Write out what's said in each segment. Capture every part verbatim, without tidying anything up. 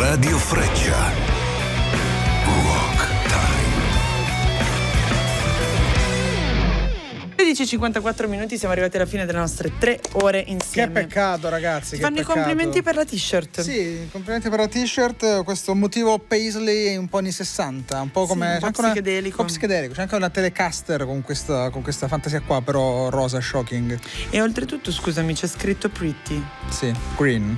Radio Freccia. Rock Time. tredici e cinquantaquattro minuti, siamo arrivati alla fine delle nostre tre ore insieme. Che peccato, ragazzi. Ti che fanno peccato. i complimenti per la t-shirt. Sì, complimenti per la t-shirt. Questo motivo paisley un po' anni sessanta, un po' come Sì, un po' c'è anche una- psichedelico. un po' psichedelico. C'è anche una Telecaster con questa, con questa fantasia qua, però rosa shocking. E oltretutto, scusami, c'è scritto pretty. Sì, green.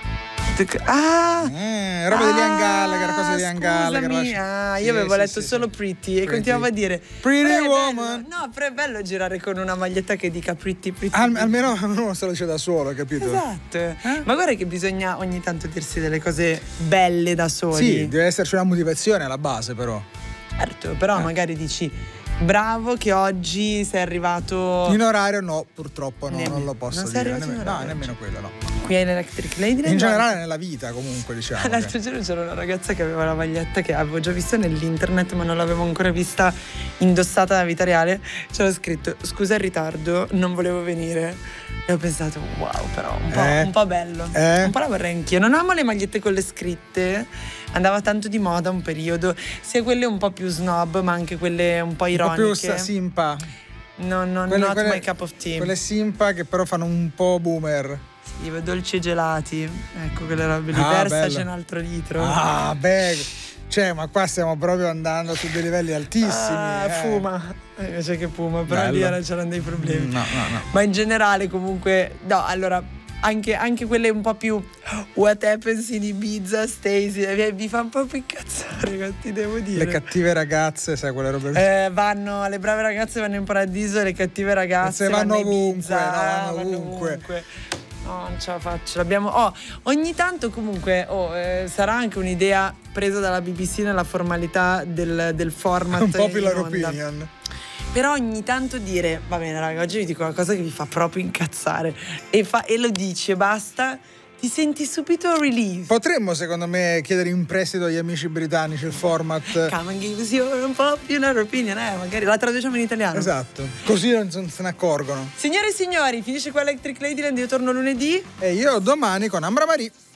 Ah! Eh, roba di Liam Gallagher, cose di Liam Gallagher. Scusami, ah, io Sì, avevo sì, letto sì, solo sì. pretty e Pretty. continuavo a dire Pretty "Però è woman." bello." No, però è bello girare con una maglietta che dica pretty pretty. Al- pretty. almeno uno se lo dice da solo, capito? Esatto. Ma guarda che bisogna ogni tanto dirsi delle cose belle da soli. Sì, deve esserci una motivazione alla base, però. Certo, però Eh. magari dici bravo che oggi sei arrivato In orario no, purtroppo no, Nemmeno. non lo posso Non sei dire. arrivato in Nemmeno, no, orario. nemmeno quello, no. qui all'Electric Lady. In generale nella vita, comunque, diciamo. L'altro che- giorno c'era una ragazza che aveva la maglietta che avevo già vista nell'internet ma non l'avevo ancora vista indossata nella vita reale. C'era scritto scusa il ritardo, non volevo venire. E ho pensato wow, però un po', Eh. un po' bello. Eh. Un po' la vorrei anch'io. Non amo le magliette con le scritte. Andava tanto di moda un periodo, sia quelle un po' più snob ma anche quelle un po' Un po' ironiche. più sa- simpa. No, no, Quelle- not quelle- my cup of tea. Quelle simpa che però fanno un po' boomer. Sì, dolci e gelati. Ecco quelle robe lì. Ah, Versa bello. c'è un altro litro. Ah, beh. Cioè, ma qua stiamo proprio andando su dei livelli altissimi. Ah, eh. fuma. Eh, Invece che fuma, però Bello. lì era- c'erano dei problemi. No, no, no. Ma in generale comunque, no, allora anche, anche quelle un po' più what happens in Ibiza, Stacy, eh, mi fa un po' più incazzare, che ti devo dire. Le cattive ragazze, sai, quelle robe lì. Eh, vanno, le brave ragazze vanno in paradiso, le cattive ragazze Se vanno vanno, a ovunque, Ibiza, no, vanno vanno ovunque. No, non ce la faccio. L'abbiamo. Oh, ogni tanto comunque oh, eh, sarà anche un'idea presa dalla B B C nella formalità del, del format. Un popular in onda. opinion. Però ogni tanto dire, va bene raga, oggi vi dico una cosa che vi fa proprio incazzare e, fa, e lo dici e basta, ti senti subito relief. Potremmo, secondo me, chiedere in prestito agli amici britannici il format. Come and give us your unpopular opinion, eh, magari la traduciamo in italiano. Esatto. Così non non se ne accorgono. Signore e signori, finisce qua Electric Ladyland, io torno lunedì. E io domani con Ambra Marie.